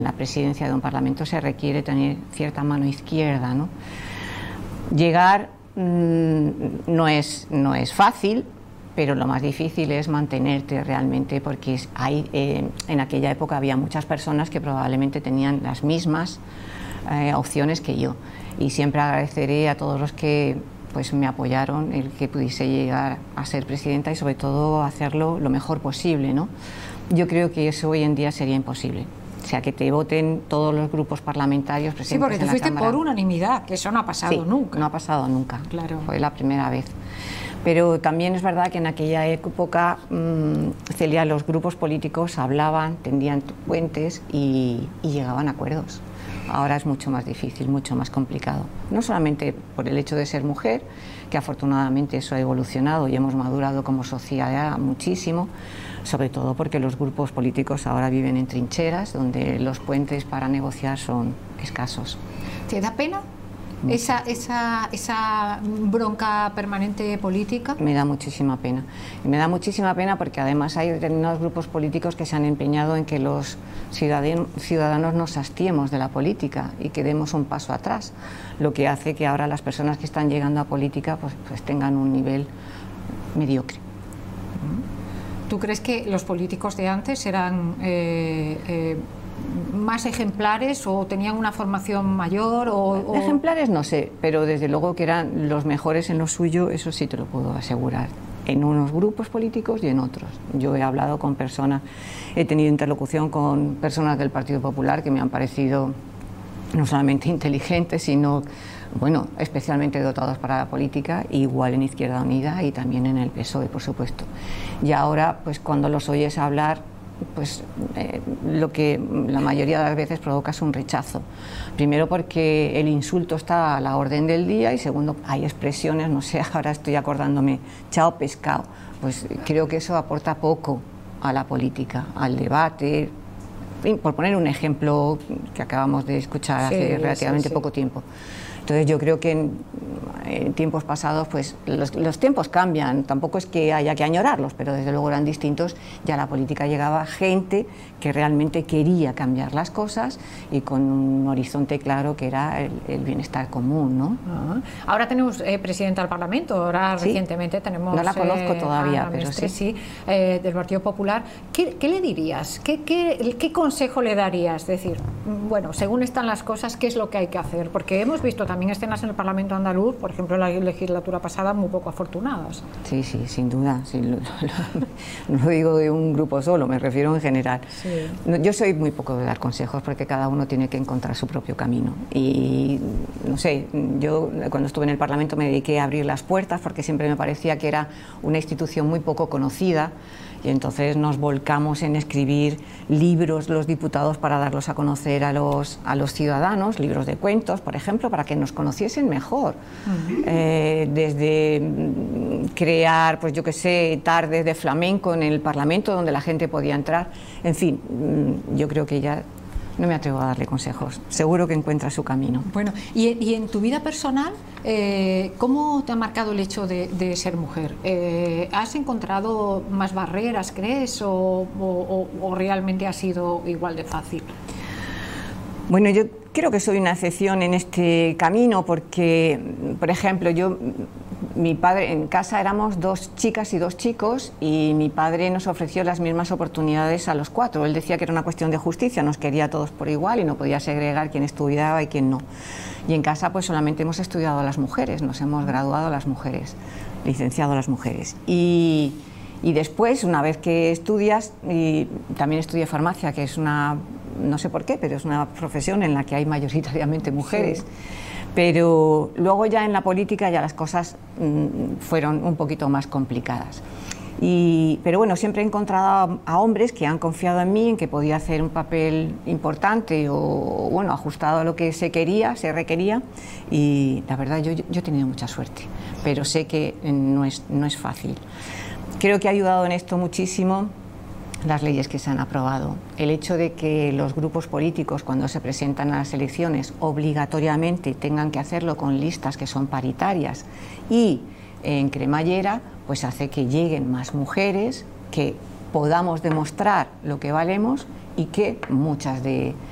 la presidencia de un parlamento se requiere tener cierta mano izquierda, ¿no? Llegar no es fácil, pero lo más difícil es mantenerte realmente, porque en aquella época había muchas personas que probablemente tenían las mismas opciones que yo, y siempre agradeceré a todos los que pues me apoyaron el que pudiese llegar a ser presidenta y sobre todo hacerlo lo mejor posible, ¿no? Yo creo que eso hoy en día sería imposible. O sea, que te voten todos los grupos parlamentarios presentes. Sí, porque tú fuiste Cámara por unanimidad, que eso no ha pasado nunca. No ha pasado nunca. Claro. Fue la primera vez. Pero también es verdad que en aquella época, Celia, los grupos políticos hablaban, tendían puentes y llegaban a acuerdos. Ahora es mucho más difícil, mucho más complicado. No solamente por el hecho de ser mujer, que afortunadamente eso ha evolucionado y hemos madurado como sociedad muchísimo, sobre todo porque los grupos políticos ahora viven en trincheras, donde los puentes para negociar son escasos. ¿Te da pena esa bronca permanente política? Me da muchísima pena. Y me da muchísima pena porque además hay determinados grupos políticos que se han empeñado en que los ciudadanos nos hastiemos de la política y que demos un paso atrás, lo que hace que ahora las personas que están llegando a política pues tengan un nivel mediocre. ¿Tú crees que los políticos de antes eran más ejemplares o tenían una formación mayor? Ejemplares no sé, pero desde luego que eran los mejores en lo suyo, eso sí te lo puedo asegurar, en unos grupos políticos y en otros. Yo he hablado con personas, he tenido interlocución con personas del Partido Popular que me han parecido no solamente inteligentes, sino, bueno, especialmente dotados para la política, igual en Izquierda Unida y también en el PSOE, por supuesto. Y ahora, pues cuando los oyes hablar, pues lo que la mayoría de las veces provoca es un rechazo. Primero porque el insulto está a la orden del día y segundo, hay expresiones, no sé, ahora estoy acordándome, chao pescado. Pues creo que eso aporta poco a la política, al debate. Por poner un ejemplo que acabamos de escuchar hace relativamente poco tiempo. Entonces yo creo que en tiempos pasados pues los tiempos cambian, tampoco es que haya que añorarlos, pero desde luego eran distintos. Ya a la política llegaba gente que realmente quería cambiar las cosas y con un horizonte claro que era el bienestar común, ¿no? Ahora tenemos presidenta del Parlamento, ahora ¿Sí? Recientemente tenemos... No la conozco todavía, pero sí. Del Partido Popular. ¿Qué le dirías? ¿Qué consejo le darías? Es decir, bueno, según están las cosas, ¿qué es lo que hay que hacer? Porque hemos visto también escenas en el Parlamento andaluz, por ejemplo en la legislatura pasada, muy poco afortunadas. Sí, sin duda. Sí, no lo digo de un grupo solo, me refiero en general. Sí. Yo soy muy poco de dar consejos porque cada uno tiene que encontrar su propio camino. Y no sé, yo cuando estuve en el Parlamento me dediqué a abrir las puertas porque siempre me parecía que era una institución muy poco conocida. Y entonces nos volcamos en escribir libros los diputados para darlos a conocer a los ciudadanos, libros de cuentos, por ejemplo, para que nos conociesen mejor. Desde crear, pues yo qué sé, tardes de flamenco en el Parlamento donde la gente podía entrar. En fin, yo creo que ya no me atrevo a darle consejos. Seguro que encuentra su camino. Bueno, y en tu vida personal, ¿cómo te ha marcado el hecho de ser mujer? ¿Has encontrado más barreras, crees, o realmente ha sido igual de fácil? Bueno, yo creo que soy una excepción en este camino porque, por ejemplo, mi padre, en casa éramos 2 chicas y 2 chicos y mi padre nos ofreció las mismas oportunidades a los 4. Él decía que era una cuestión de justicia, nos quería a todos por igual y no podía segregar quién estudiaba y quién no. Y en casa pues solamente hemos estudiado las mujeres, nos hemos graduado las mujeres, licenciado las mujeres. Y después, una vez que estudias, y también estudié farmacia, que es una, no sé por qué, pero es una profesión en la que hay mayoritariamente mujeres. Sí. Pero luego ya en la política ya las cosas fueron un poquito más complicadas. Pero bueno, siempre he encontrado a hombres que han confiado en mí, en que podía hacer un papel importante o bueno, ajustado a lo que se requería, y la verdad yo he tenido mucha suerte, pero sé que no es fácil. Creo que ha ayudado en esto muchísimo las leyes que se han aprobado. El hecho de que los grupos políticos, cuando se presentan a las elecciones, obligatoriamente tengan que hacerlo con listas que son paritarias y en cremallera, pues hace que lleguen más mujeres, que podamos demostrar lo que valemos y que muchas de